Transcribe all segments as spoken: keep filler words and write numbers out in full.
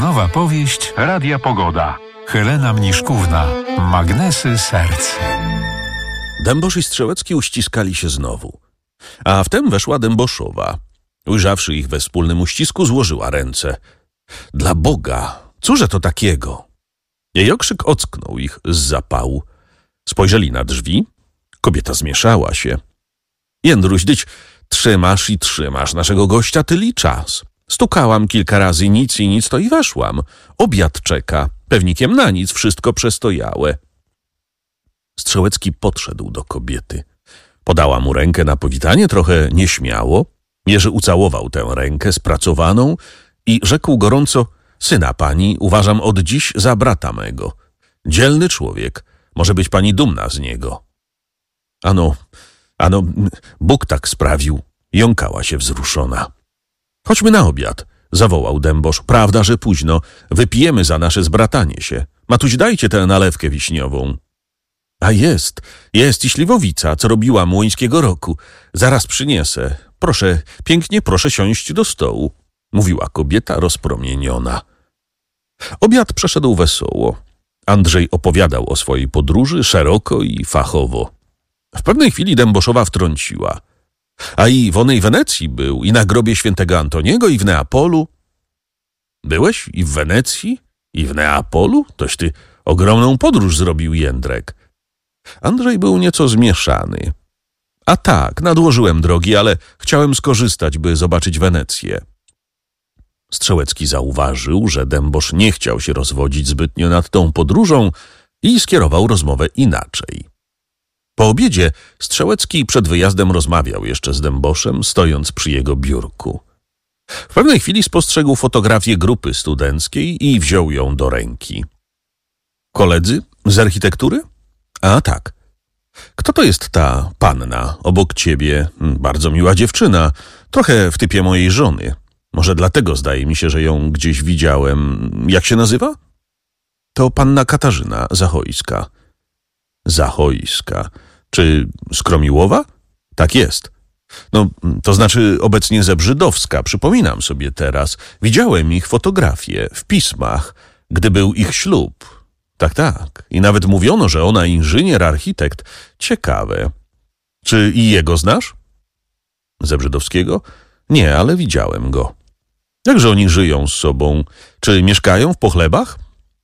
Nowa powieść Radia Pogoda. Helena Mniszkówna. Magnesy serc. Dębosz i Strzałecki uściskali się znowu. A wtem weszła Dęboszowa. Ujrzawszy ich we wspólnym uścisku, złożyła ręce. Dla Boga, cóże to takiego? Jej okrzyk ocknął ich z zapału. Spojrzeli na drzwi. Kobieta zmieszała się. Jędruś, dyć, trzymasz i trzymasz naszego gościa tyli czas. Stukałam kilka razy, nic i nic, to i weszłam. Obiad czeka. Pewnikiem na nic, wszystko przestojałe. Strzałecki podszedł do kobiety. Podała mu rękę na powitanie, trochę nieśmiało. Jerzy ucałował tę rękę spracowaną i rzekł gorąco: syna pani uważam od dziś za brata mego. Dzielny człowiek, może być pani dumna z niego. Ano, ano, Bóg tak sprawił, jąkała się wzruszona. Chodźmy na obiad, zawołał Dębosz. Prawda, że późno, wypijemy za nasze zbratanie się. Matuś, dajcie tę nalewkę wiśniową. A jest, jest i śliwowica, co robiła młyńskiego roku. Zaraz przyniesę. Proszę, pięknie proszę siąść do stołu, mówiła kobieta rozpromieniona. Obiad przeszedł wesoło. Andrzej opowiadał o swojej podróży szeroko i fachowo. W pewnej chwili Dęboszowa wtrąciła: a i w onej Wenecji był, i na grobie świętego Antoniego, i w Neapolu. Byłeś i w Wenecji, i w Neapolu? Toś ty ogromną podróż zrobił, Jędrek. Andrzej był nieco zmieszany. A tak, nadłożyłem drogi, ale chciałem skorzystać, by zobaczyć Wenecję. Strzałecki zauważył, że Dębosz nie chciał się rozwodzić zbytnio nad tą podróżą i skierował rozmowę inaczej. Po obiedzie Strzałecki przed wyjazdem rozmawiał jeszcze z Dęboszem, stojąc przy jego biurku. W pewnej chwili spostrzegł fotografię grupy studenckiej i wziął ją do ręki. Koledzy z architektury? A tak. Kto to jest ta panna obok ciebie? Bardzo miła dziewczyna, trochę w typie mojej żony. Może dlatego zdaje mi się, że ją gdzieś widziałem. Jak się nazywa? To panna Katarzyna Zachojska. Zachojska. Czy Skromiłowa? Tak jest. No, to znaczy obecnie Zebrzydowska, przypominam sobie teraz. Widziałem ich fotografię w pismach, gdy był ich ślub. Tak, tak. I nawet mówiono, że ona inżynier, architekt. Ciekawe. Czy i jego znasz? Zebrzydowskiego? Nie, ale widziałem go. Jakże oni żyją z sobą? Czy mieszkają w pochlebach?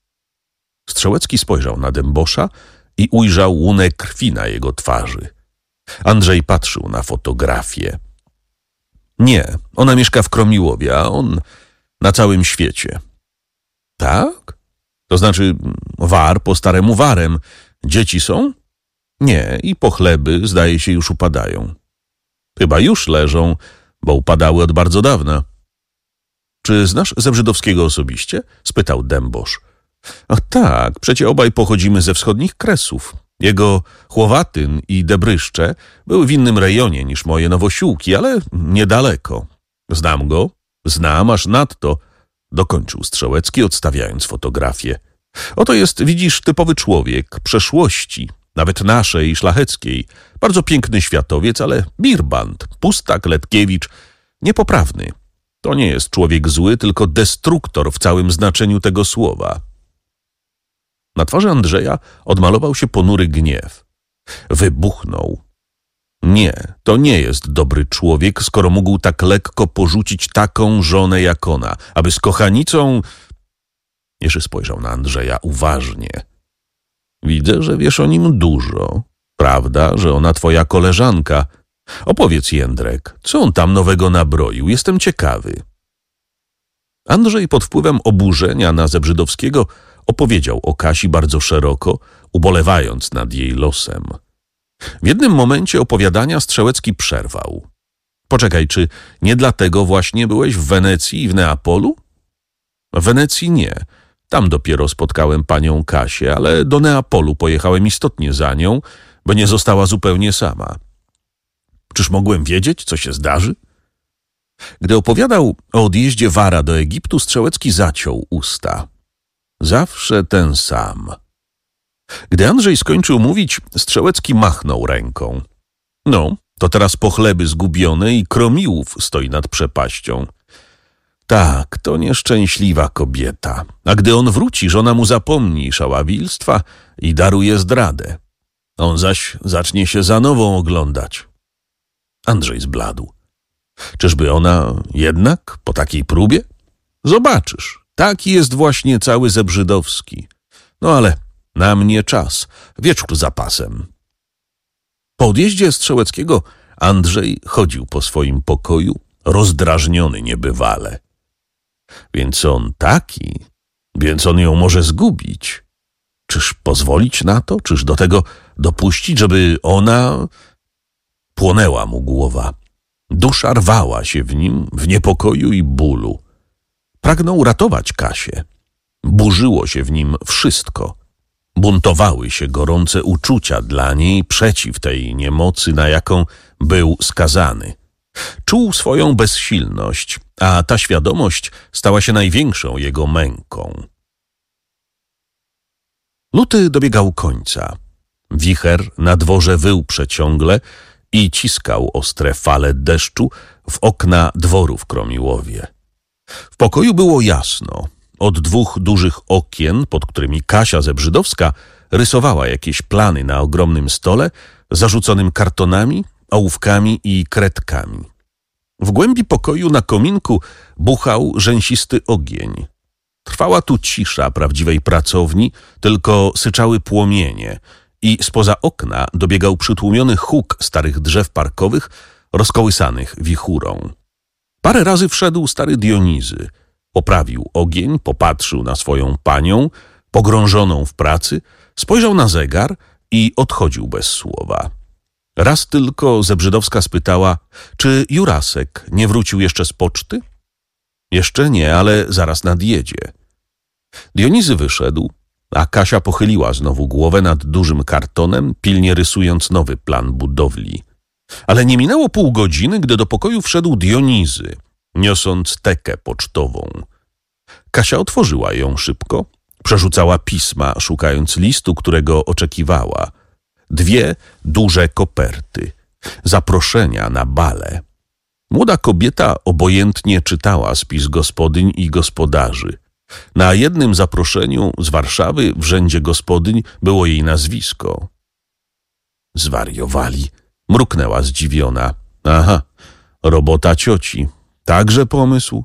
Strzałecki spojrzał na Dębosza i ujrzał łunę krwi na jego twarzy. Andrzej patrzył na fotografię. Nie, ona mieszka w Kromiłowie, a on na całym świecie. Tak? To znaczy war po staremu warem. Dzieci są? Nie, i pochleby zdaje się już upadają. Chyba już leżą, bo upadały od bardzo dawna. Czy znasz Zebrzydowskiego osobiście? Spytał Dębosz. Ach tak, przecie obaj pochodzimy ze wschodnich Kresów. Jego Chłowatyn i Debryszcze były w innym rejonie niż moje Nowosiłki, ale niedaleko. Znam go, znam aż nadto, dokończył Strzałecki, odstawiając fotografię. Oto jest, widzisz, typowy człowiek przeszłości, nawet naszej, szlacheckiej. Bardzo piękny światowiec, ale birbant, pustak, Letkiewicz, niepoprawny. To nie jest człowiek zły, tylko destruktor w całym znaczeniu tego słowa. Na twarzy Andrzeja odmalował się ponury gniew. Wybuchnął. Nie, to nie jest dobry człowiek, skoro mógł tak lekko porzucić taką żonę jak ona, aby z kochanicą... Jerzy spojrzał na Andrzeja uważnie. Widzę, że wiesz o nim dużo. Prawda, że ona twoja koleżanka. Opowiedz, Jędrek, co on tam nowego nabroił? Jestem ciekawy. Andrzej pod wpływem oburzenia na Zebrzydowskiego opowiedział o Kasi bardzo szeroko, ubolewając nad jej losem. W jednym momencie opowiadania Strzałecki przerwał. Poczekaj, czy nie dlatego właśnie byłeś w Wenecji i w Neapolu? W Wenecji nie. Tam dopiero spotkałem panią Kasię, ale do Neapolu pojechałem istotnie za nią, bo nie została zupełnie sama. Czyż mogłem wiedzieć, co się zdarzy? Gdy opowiadał o odjeździe Wara do Egiptu, Strzałecki zaciął usta. Zawsze ten sam. Gdy Andrzej skończył mówić, Strzałecki machnął ręką. No, to teraz pochleby zgubione i Kromiłów stoi nad przepaścią. Tak, to nieszczęśliwa kobieta. A gdy on wróci, żona mu zapomni szaławilstwa i daruje zdradę. On zaś zacznie się za nową oglądać. Andrzej zbladł. Czyżby ona jednak po takiej próbie? Zobaczysz, taki jest właśnie cały Zebrzydowski. No ale na mnie czas, wieczór za pasem. Po odjeździe Strzełeckiego Andrzej chodził po swoim pokoju, rozdrażniony niebywale. Więc on taki, więc on ją może zgubić. Czyż pozwolić na to? Czyż do tego dopuścić, żeby ona... Płonęła mu głowa. Dusza rwała się w nim w niepokoju i bólu. Pragnął ratować Kasię. Burzyło się w nim wszystko. Buntowały się gorące uczucia dla niej przeciw tej niemocy, na jaką był skazany. Czuł swoją bezsilność, a ta świadomość stała się największą jego męką. Luty dobiegał końca. Wicher na dworze wył przeciągle i ciskał ostre fale deszczu w okna dworu w Kromiłowie. W pokoju było jasno. Od dwóch dużych okien, pod którymi Kasia Zebrzydowska rysowała jakieś plany na ogromnym stole, zarzuconym kartonami, ołówkami i kredkami. W głębi pokoju na kominku buchał rzęsisty ogień. Trwała tu cisza prawdziwej pracowni, tylko syczały płomienie i spoza okna dobiegał przytłumiony huk starych drzew parkowych, rozkołysanych wichurą. Parę razy wszedł stary Dionizy. Poprawił ogień, popatrzył na swoją panią, pogrążoną w pracy, spojrzał na zegar i odchodził bez słowa. Raz tylko Zebrzydowska spytała, czy Jurasek nie wrócił jeszcze z poczty? Jeszcze nie, ale zaraz nadjedzie. Dionizy wyszedł, a Kasia pochyliła znowu głowę nad dużym kartonem, pilnie rysując nowy plan budowli. Ale nie minęło pół godziny, gdy do pokoju wszedł Dionizy, niosąc tekę pocztową. Kasia otworzyła ją szybko, przerzucała pisma, szukając listu, którego oczekiwała. Dwie duże koperty, zaproszenia na bale. Młoda kobieta obojętnie czytała spis gospodyń i gospodarzy. Na jednym zaproszeniu z Warszawy w rzędzie gospodyń było jej nazwisko. Zwariowali, mruknęła zdziwiona. Aha, robota cioci. Także pomysł?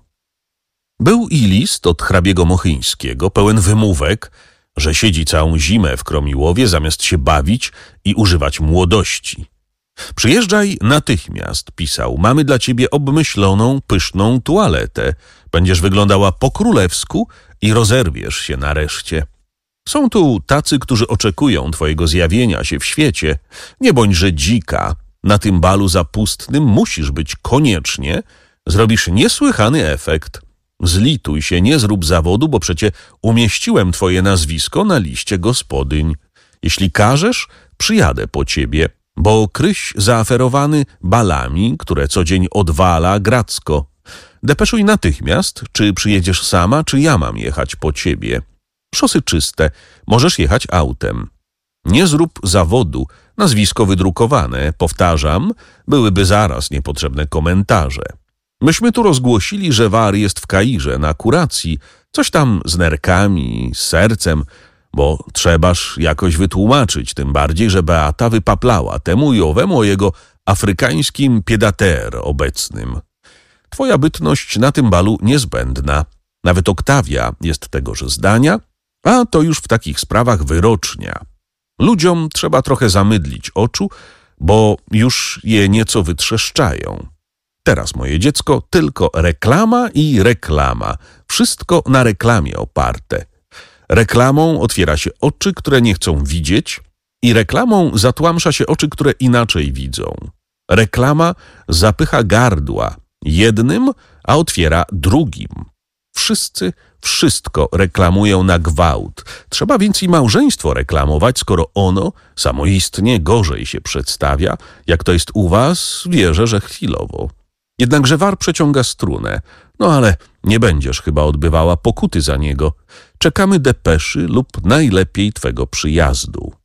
Był i list od hrabiego Mochyńskiego, pełen wymówek, że siedzi całą zimę w Kromiłowie zamiast się bawić i używać młodości. Przyjeżdżaj natychmiast, pisał. Mamy dla ciebie obmyśloną, pyszną tualetę. Będziesz wyglądała po królewsku i rozerwiesz się nareszcie. Są tu tacy, którzy oczekują twojego zjawienia się w świecie. Nie bądźże dzika. Na tym balu zapustnym musisz być koniecznie. Zrobisz niesłychany efekt. Zlituj się, nie zrób zawodu, bo przecie umieściłem twoje nazwisko na liście gospodyń. Jeśli każesz, przyjadę po ciebie, bo kryś zaaferowany balami, które co dzień odwala Gracko. Depeszuj natychmiast, czy przyjedziesz sama, czy ja mam jechać po ciebie. Szosy czyste, możesz jechać autem. Nie zrób zawodu, nazwisko wydrukowane, powtarzam, byłyby zaraz niepotrzebne komentarze. Myśmy tu rozgłosili, że War jest w Kairze na kuracji, coś tam z nerkami, z sercem, bo trzebaż jakoś wytłumaczyć, tym bardziej, że Beata wypaplała temu i owemu o jego afrykańskim pied-à-terre obecnym. Twoja bytność na tym balu niezbędna. Nawet Oktawia jest tegoż zdania, a to już w takich sprawach wyrocznia. Ludziom trzeba trochę zamydlić oczu, bo już je nieco wytrzeszczają. Teraz, moje dziecko, tylko reklama i reklama. Wszystko na reklamie oparte. Reklamą otwiera się oczy, które nie chcą widzieć, i reklamą zatłamsza się oczy, które inaczej widzą. Reklama zapycha gardła jednym, a otwiera drugim. Wszyscy wszystko reklamują na gwałt. Trzeba więc i małżeństwo reklamować, skoro ono samoistnie gorzej się przedstawia. Jak to jest u was, wierzę, że chwilowo. Jednakże War przeciąga strunę. No ale nie będziesz chyba odbywała pokuty za niego. Czekamy depeszy lub najlepiej twego przyjazdu.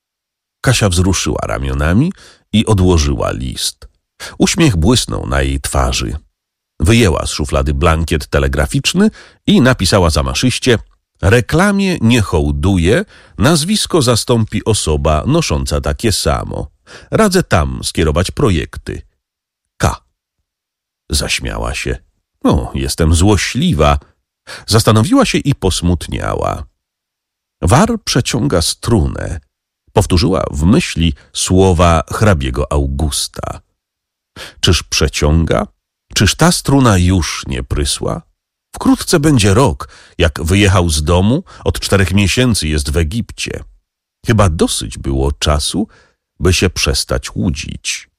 Kasia wzruszyła ramionami i odłożyła list. Uśmiech błysnął na jej twarzy. Wyjęła z szuflady blankiet telegraficzny i napisała zamaszyście: reklamie nie hołduje, nazwisko zastąpi osoba nosząca takie samo. Radzę tam skierować projekty. K. Zaśmiała się. O, jestem złośliwa. Zastanowiła się i posmutniała. War przeciąga strunę. Powtórzyła w myśli słowa hrabiego Augusta. Czyż przeciąga? Czyż ta struna już nie prysła? Wkrótce będzie rok, jak wyjechał z domu, od czterech miesięcy jest w Egipcie. Chyba dosyć było czasu, by się przestać łudzić.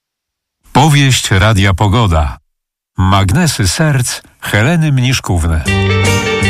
Powieść Radia Pogoda. Magnesy serc Heleny Mniszkówny.